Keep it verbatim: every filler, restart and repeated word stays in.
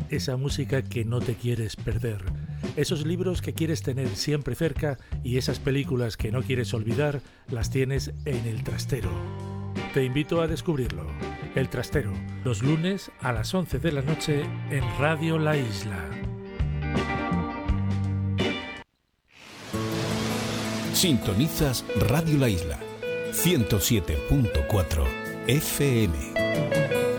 esa música que no te quieres perder, esos libros que quieres tener siempre cerca y esas películas que no quieres olvidar las tienes en El Trastero. Te invito a descubrirlo. El Trastero, los lunes a las once de la noche en Radio La Isla. Sintonizas Radio La Isla, ciento siete punto cuatro F M.